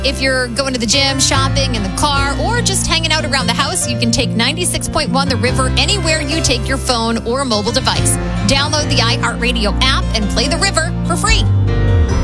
If you're going to the gym, shopping, in the car, or just hanging out around the house, you can take 96.1 The River anywhere you take your phone or mobile device. Download the iHeartRadio app and play The River for free.